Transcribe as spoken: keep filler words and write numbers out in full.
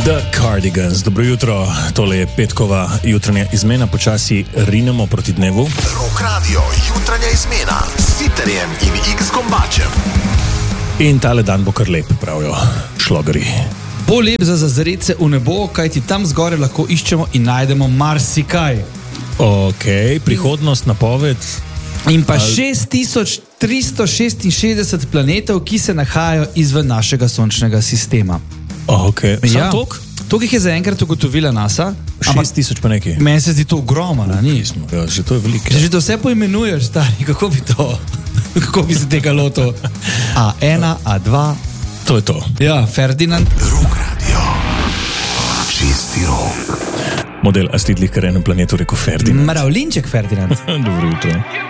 The Cardigans, dobro jutro, tole je petkova jutranja izmena, počasi rinemo proti dnevu. Rock Radio, jutranja izmena s Siterjem in X-Kombačem. In tale dan bo kar lep, pravijo šlogari. Bo lep za zazrece v nebo, kajti tam zgore lahko iščemo in najdemo marsikaj. Ok, prihodnost, napoved. In pa šest tisoč tristo šestinšestdeset planetov, ki se nahajajo izven našega sončnega sistema. Ok, samo Ja. toliko? To, ki jih je zaenkrat ugotovila NASA, šest tisoč pa nekaj. meni se zdi to ogromno, ni? Ja, že to je veliko. Že to vse poimenuješ, stari, kako bi to, kako bi se tega lotil? A ena, A dva, To je to. ja, Ferdinand. Rock Radio, čisti rock. Model Astidlih, kar je na planetu rekel Ferdinand. Mravljinček Ferdinand. Dobro jutro.